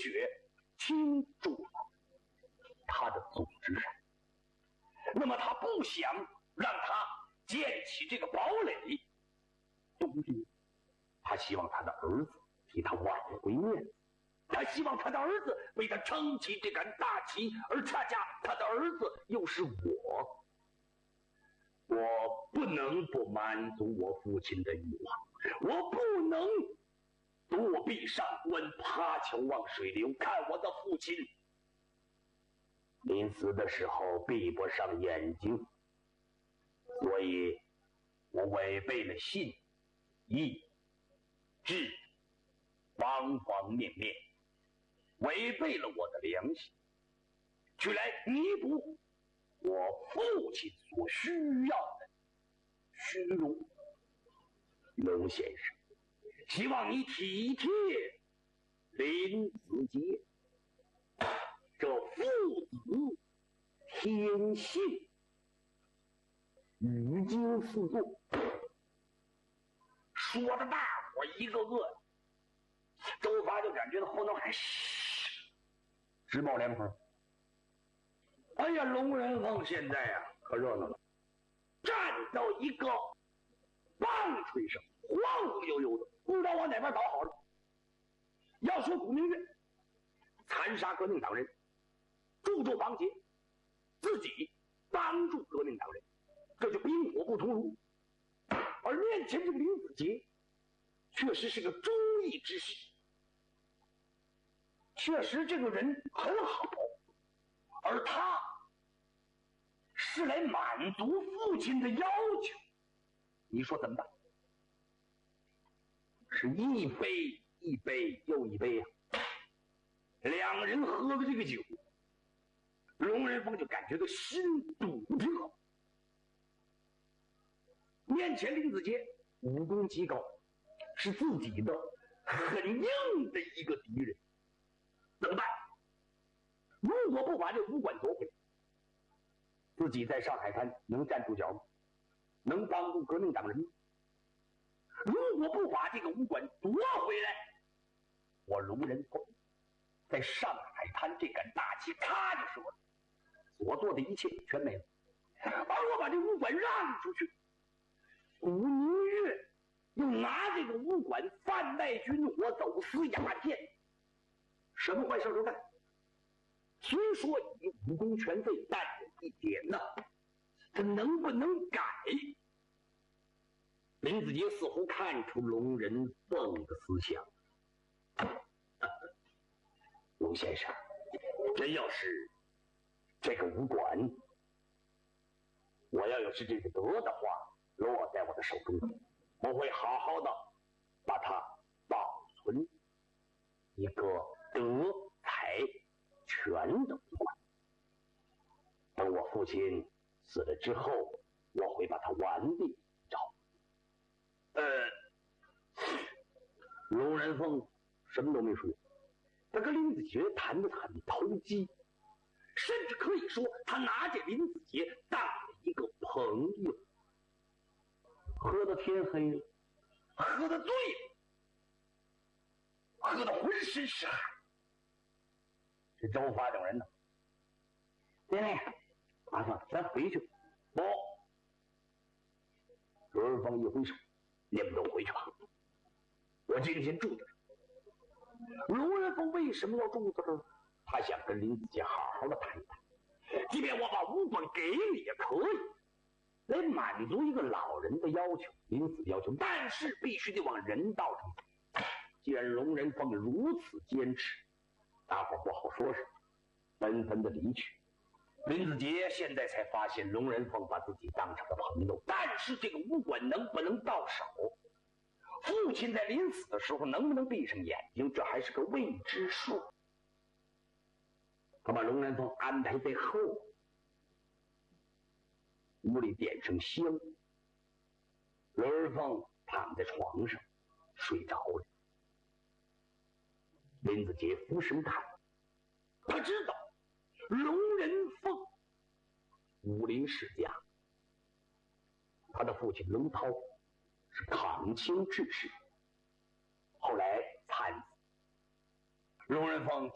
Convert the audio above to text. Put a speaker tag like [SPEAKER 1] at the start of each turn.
[SPEAKER 1] 血倾注了他的组织上。那么他不想让他建起这个堡垒，东篱，他希望他的儿子替他挽回面子，他希望他的儿子为他撑起这杆大旗，而恰恰他的儿子又是我。我不能不满足我父亲的欲望，我不能躲避上官，爬墙望水流，看我的父亲临死的时候闭不上眼睛，所以我违背了信、义、智，方方面面，违背了我的良心，去来弥补我父亲所需要的虚荣。龙先生，希望你体贴林子杰，这父子天性，语惊四座，说的大伙一个个，周发就感觉到后脑海直冒凉风。哎呀，龙人凤现在呀可热闹了，站到一个棒槌上，晃晃悠悠的，不知道往哪边倒好了。要说古明月残杀革命党人，助纣帮劫，自己帮助革命党人，这就冰火不同炉。而面前这个林子杰确实是个忠义之士，确实这个人很好，而他是来满足父亲的要求，你说怎么办？是一杯一杯又一杯啊！两人喝了这个酒，龙人凤就感觉到心堵不平衡。面前林子杰武功极高，是自己的很硬的一个敌人，怎么办？如果不把这武馆夺回来，自己在上海滩能站住脚吗？能帮助革命党人吗？如果不把这个武馆夺回来，我龙人凤在上海滩这杆大旗咔就折了，所做的一切全没了。而我把这武馆让出去，古明月又拿这个武馆贩卖军火，走私鸦片，什么坏事都干。虽说以武功全废，但有一点呢，他能不能改？林子杰似乎看出龙人凤的思想。龙先生，真要是这个武馆，我要有是这个德的话，落在我的手中，我会好好的把它保存一个德才全的武馆。等我父亲死了之后，我会把它完立照。龙人凤什么都没说，他跟林子杰谈得很投机，甚至可以说他拿这林子杰当了一个朋友。喝到天黑了，喝得醉了，喝得浑身是汗。这周发等人呢，爹妹，马上咱回去。不，罗仁凤一挥手，你们都回去吧，我今天住这儿。罗仁凤为什么要住在这儿？他想跟林子杰好好的谈一谈，即便我把武馆给你也可以，来满足一个老人的要求，临死的要求，但是必须得往人道上走。既然龙人凤如此坚持，大伙不好说什么，纷纷的离去。林子杰现在才发现龙人凤把自己当成了朋友，但是这个武馆能不能到手，父亲在临死的时候能不能闭上眼睛，这还是个未知数。他把龙人凤安排在后，屋里点上香，龙人凤躺在床上睡着了。林子杰俯身看，他知道龙人凤武林世家，他的父亲龙涛是抗清志士，后来惨死。龙人凤